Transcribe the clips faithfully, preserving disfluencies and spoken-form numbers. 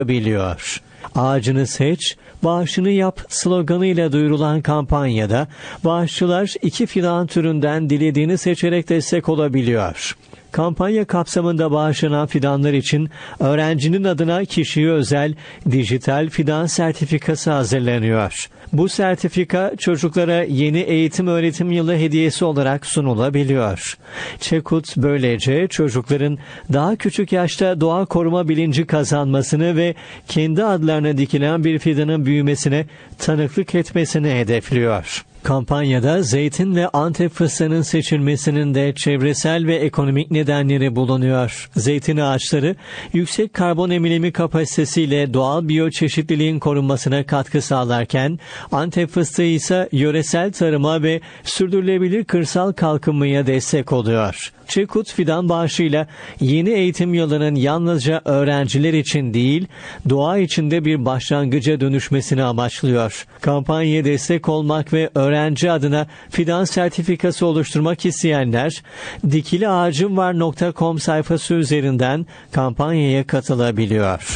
biliyor. Ağacını seç, bağışını yap sloganıyla duyurulan kampanyada bağışçılar iki fidan türünden dilediğini seçerek destek olabiliyor. Kampanya kapsamında bağışlanan fidanlar için öğrencinin adına kişiye özel dijital fidan sertifikası hazırlanıyor. Bu sertifika çocuklara yeni eğitim öğretim yılı hediyesi olarak sunulabiliyor. Çekut böylece çocukların daha küçük yaşta doğa koruma bilinci kazanmasını ve kendi adlarına dikilen bir fidanın büyümesine tanıklık etmesini hedefliyor. Kampanyada zeytin ve Antep fıstığının seçilmesinin de çevresel ve ekonomik nedenleri bulunuyor. Zeytin ağaçları yüksek karbon emilimi kapasitesiyle doğal biyoçeşitliliğin korunmasına katkı sağlarken Antep fıstığı ise yöresel tarıma ve sürdürülebilir kırsal kalkınmaya destek oluyor. Çekut fidan bağışıyla yeni eğitim yılının yalnızca öğrenciler için değil, doğa içinde bir başlangıca dönüşmesini amaçlıyor. Kampanyaya destek olmak ve öğrenci adına fidan sertifikası oluşturmak isteyenler dikiliağacımvar nokta com sayfası üzerinden kampanyaya katılabiliyor.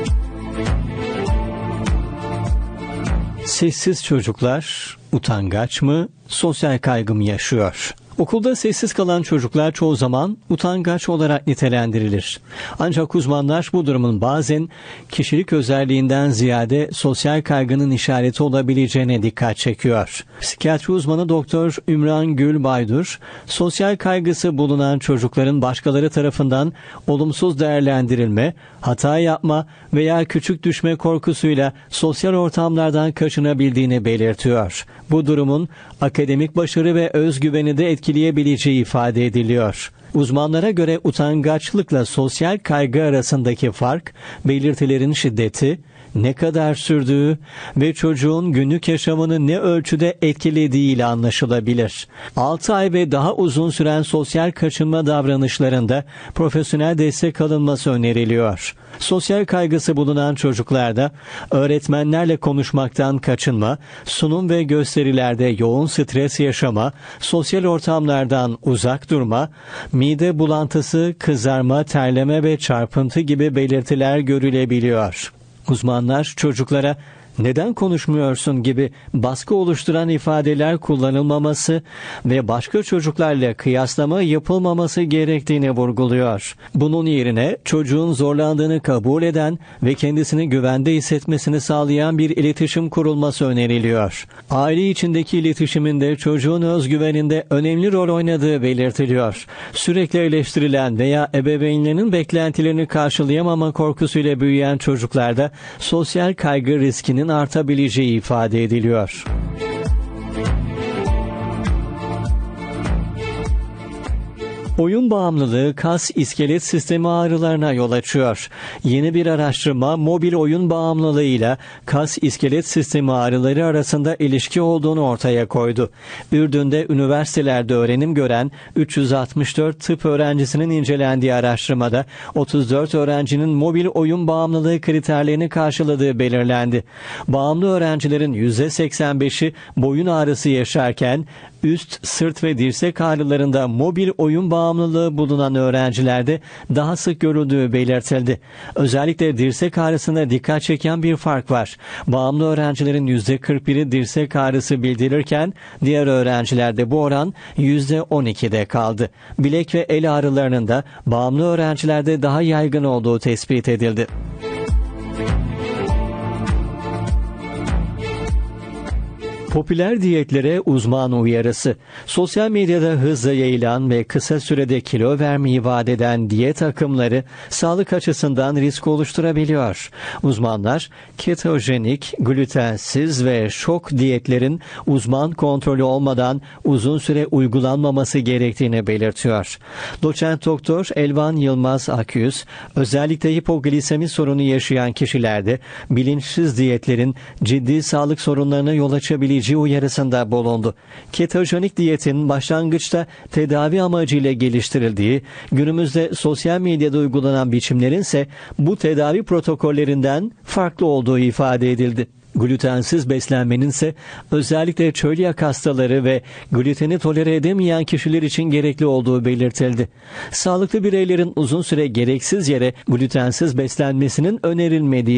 Sessiz çocuklar utangaç mı, sosyal kaygı mı yaşıyor? Okulda sessiz kalan çocuklar çoğu zaman utangaç olarak nitelendirilir. Ancak uzmanlar bu durumun bazen kişilik özelliğinden ziyade sosyal kaygının işareti olabileceğine dikkat çekiyor. Psikiyatri uzmanı Doktor Ümran Gül Baydur, sosyal kaygısı bulunan çocukların başkaları tarafından olumsuz değerlendirilme, hata yapma veya küçük düşme korkusuyla sosyal ortamlardan kaçınabildiğini belirtiyor. Bu durumun akademik başarı ve özgüveni de etkileyebileceği ifade ediliyor. Uzmanlara göre utangaçlıkla sosyal kaygı arasındaki fark, belirtilerin şiddeti, ne kadar sürdüğü ve çocuğun günlük yaşamını ne ölçüde etkilediği ile anlaşılabilir. altı ay ve daha uzun süren sosyal kaçınma davranışlarında profesyonel destek alınması öneriliyor. Sosyal kaygısı bulunan çocuklarda öğretmenlerle konuşmaktan kaçınma, sunum ve gösterilerde yoğun stres yaşama, sosyal ortamlardan uzak durma, mide bulantısı, kızarma, terleme ve çarpıntı gibi belirtiler görülebiliyor. Uzmanlar çocuklara "neden konuşmuyorsun" gibi baskı oluşturan ifadeler kullanılmaması ve başka çocuklarla kıyaslama yapılmaması gerektiğini vurguluyor. Bunun yerine çocuğun zorlandığını kabul eden ve kendisini güvende hissetmesini sağlayan bir iletişim kurulması öneriliyor. Aile içindeki iletişimin de çocuğun özgüveninde önemli rol oynadığı belirtiliyor. Sürekli eleştirilen veya ebeveynlerinin beklentilerini karşılayamama korkusuyla büyüyen çocuklarda sosyal kaygı riskinin artabileceği ifade ediliyor. Oyun bağımlılığı kas iskelet sistemi ağrılarına yol açıyor. Yeni bir araştırma mobil oyun bağımlılığıyla kas iskelet sistemi ağrıları arasında ilişki olduğunu ortaya koydu. Ürdün'de üniversitelerde öğrenim gören üç yüz altmış dört tıp öğrencisinin incelendiği araştırmada otuz dört öğrencinin mobil oyun bağımlılığı kriterlerini karşıladığı belirlendi. Bağımlı öğrencilerin yüzde seksen beşi boyun ağrısı yaşarken üst, sırt ve dirsek ağrılarında mobil oyun bağımlılığı bulunan öğrencilerde daha sık görüldüğü belirtildi. Özellikle dirsek ağrısına dikkat çeken bir fark var. Bağımlı öğrencilerin yüzde kırk biri dirsek ağrısı bildirirken diğer öğrencilerde bu oran yüzde on ikide kaldı. Bilek ve el ağrılarının da bağımlı öğrencilerde daha yaygın olduğu tespit edildi. Popüler diyetlere uzman uyarısı. Sosyal medyada hızla yayılan ve kısa sürede kilo vermeyi vaat eden diyet akımları sağlık açısından risk oluşturabiliyor. Uzmanlar ketojenik, glutensiz ve şok diyetlerin uzman kontrolü olmadan uzun süre uygulanmaması gerektiğini belirtiyor. Doçent Doktor Elvan Yılmaz Akyüz, özellikle hipoglisemi sorunu yaşayan kişilerde bilinçsiz diyetlerin ciddi sağlık sorunlarına yol açabileceği uyarısında bulundu. Ketojenik diyetin başlangıçta tedavi amacıyla geliştirildiği, günümüzde sosyal medyada uygulanan biçimlerin ise bu tedavi protokollerinden farklı olduğu ifade edildi. Glutensiz beslenmenin ise özellikle çölyak hastaları ve gluteni tolere edemeyen kişiler için gerekli olduğu belirtildi. Sağlıklı bireylerin uzun süre gereksiz yere glutensiz beslenmesinin önerilmediği